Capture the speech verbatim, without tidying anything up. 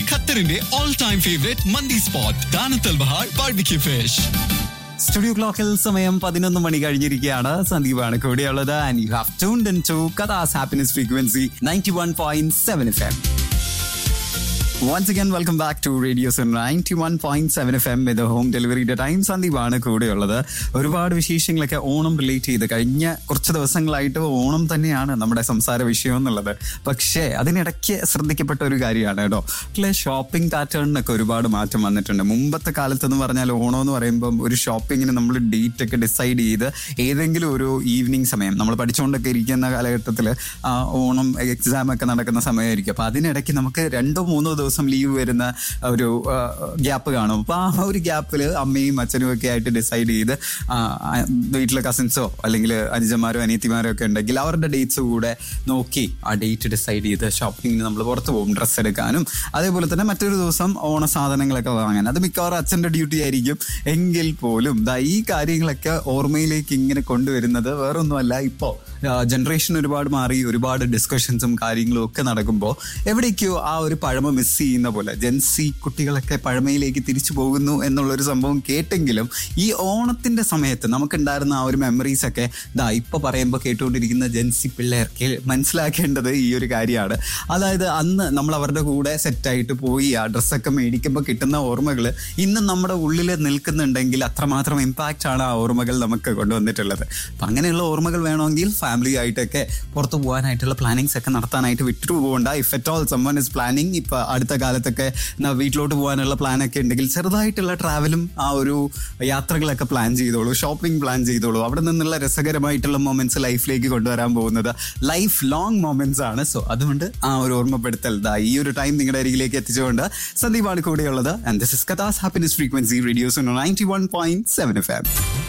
ഖത്തറിന്റെ all time favourite മന്തി spot ദാനത്തൽ Bahar barbecue fish. Studio ക്ലോക്കിൽ സമയം പതിനൊന്ന് മണി കഴിഞ്ഞിരിക്കുകയാണ്. സന്ദീപാണ് കൂടെയുള്ളത്. And you have tuned in to കഥാസ് happiness frequency ninety one point seven F M. Once again, welcome back to Radio Sun ninety-one point seven F M with the home delivery time. സന്ദീപാണ് കൂടെയുള്ളത്. ഒരുപാട് വിശേഷങ്ങളൊക്കെ Onam relate ചെയ്ത് കഴിഞ്ഞ കുറച്ച് ദിവസങ്ങളായിട്ട് ഓണം തന്നെയാണ് നമ്മുടെ സംസാര വിഷയം എന്നുള്ളത്. പക്ഷേ അതിനിടയ്ക്ക് ശ്രദ്ധിക്കപ്പെട്ട ഒരു കാര്യമാണ് കേട്ടോ. അല്ലെ, ഷോപ്പിംഗ് പാറ്റേണിനൊക്കെ ഒരുപാട് മാറ്റം വന്നിട്ടുണ്ട്. മുമ്പത്തെ കാലത്തെന്ന് പറഞ്ഞാൽ ഓണം എന്ന് പറയുമ്പം ഒരു ഷോപ്പിങ്ങിന് നമ്മൾ ഡേറ്റ് ഒക്കെ ഡിസൈഡ് ചെയ്ത് ഏതെങ്കിലും ഒരു ഈവനിങ് സമയം നമ്മൾ പഠിച്ചുകൊണ്ടൊക്കെ ഇരിക്കുന്ന കാലഘട്ടത്തിൽ ഓണം എക്സാം ഒക്കെ നടക്കുന്ന സമയമായിരിക്കും. അപ്പം അതിനിടയ്ക്ക് നമുക്ക് രണ്ടോ മൂന്നോ ദിവസം ലീവ് വരുന്ന ഒരു ഗ്യാപ്പ് കാണും. അപ്പോൾ ആ ഒരു ഗ്യാപ്പിൽ അമ്മയും അച്ഛനും ഒക്കെ ആയിട്ട് ഡിസൈഡ് ചെയ്ത് വീട്ടിലെ കസിൻസോ അല്ലെങ്കിൽ അനുജന്മാരോ അനിയത്തിമാരോ ഒക്കെ ഉണ്ടെങ്കിൽ അവരുടെ ഡേറ്റ്സ് കൂടെ നോക്കി ആ ഡേറ്റ് ഡിസൈഡ് ചെയ്ത് ഷോപ്പിങ്ങിന് നമ്മൾ പുറത്ത് പോകും ഡ്രസ്സ് എടുക്കാനും. അതേപോലെ തന്നെ മറ്റൊരു ദിവസം ഓണ സാധനങ്ങളൊക്കെ വാങ്ങാൻ. അത് മിക്കവാറും അച്ഛൻ്റെ ഡ്യൂട്ടി ആയിരിക്കും. എങ്കിൽ പോലും ദാ ഈ കാര്യങ്ങളൊക്കെ ഓർമ്മയിലേക്ക് ഇങ്ങനെ കൊണ്ടുവരുന്നത് വേറൊന്നുമല്ല. ഇപ്പോൾ ജനറേഷൻ ഒരുപാട് മാറി, ഒരുപാട് ഡിസ്കഷൻസും കാര്യങ്ങളും ഒക്കെ നടക്കുമ്പോൾ എവിടേക്കോ ആ ഒരു പഴമ മിസ് ചെയ്യുന്ന പോലെ ജെൻസി കുട്ടികളൊക്കെ പഴമയിലേക്ക് തിരിച്ചു പോകുന്നു എന്നുള്ളൊരു സംഭവം കേട്ടെങ്കിലും ഈ ഓണത്തിന്റെ സമയത്ത് നമുക്കുണ്ടായിരുന്ന ആ ഒരു മെമ്മറീസ് ഒക്കെ ദാ ഇപ്പൊ പറയുമ്പോൾ കേട്ടുകൊണ്ടിരിക്കുന്ന ജെൻസി പിള്ളേർക്ക് മനസ്സിലാക്കേണ്ടത് ഈ ഒരു കാര്യമാണ്. അതായത് അന്ന് നമ്മൾ അവരുടെ കൂടെ സെറ്റായിട്ട് പോയി ആ ഡ്രസ്സൊക്കെ മേടിക്കുമ്പോൾ കിട്ടുന്ന ഓർമ്മകൾ ഇന്നും നമ്മുടെ ഉള്ളിൽ നിൽക്കുന്നുണ്ടെങ്കിൽ അത്രമാത്രം ഇമ്പാക്റ്റ് ആണ് ആ ഓർമ്മകൾ നമുക്ക് കൊണ്ടുവന്നിട്ടുള്ളത്. അപ്പം അങ്ങനെയുള്ള ഓർമ്മകൾ വേണമെങ്കിൽ ഫാമിലി ആയിട്ടൊക്കെ പുറത്തു പോകാനായിട്ടുള്ള പ്ലാനിങ്സ് ഒക്കെ നടത്താനായിട്ട് വിട്ടു പോകണ്ട. If at all someone is planning, ഇപ്പൊ അടുത്ത കാലത്തൊക്കെ വീട്ടിലോട്ട് പോകാനുള്ള പ്ലാനൊക്കെ ഉണ്ടെങ്കിൽ ചെറുതായിട്ടുള്ള ട്രാവലും ആ ഒരു യാത്രകളൊക്കെ പ്ലാൻ ചെയ്തോളൂ, ഷോപ്പിംഗ് പ്ലാൻ ചെയ്തോളൂ. അവിടെ നിന്നുള്ള രസകരമായിട്ടുള്ള മൊമെന്റ്സ് ലൈഫിലേക്ക് കൊണ്ടുവരാൻ പോകുന്നത് ലൈഫ് ലോങ് മൊമെന്റ്സ് ആണ്. സോ അതുകൊണ്ട് ആ ഒരു ഓർമ്മപ്പെടുത്തൽ ദാ ഈ ഒരു ടൈം നിങ്ങളുടെ അരികിലേക്ക് എത്തിച്ചുകൊണ്ട് സന്ദീപാണ് കൂടെയുള്ളത്. And this is കഥാസ് happiness frequency radio Suno ninety one point seven F M.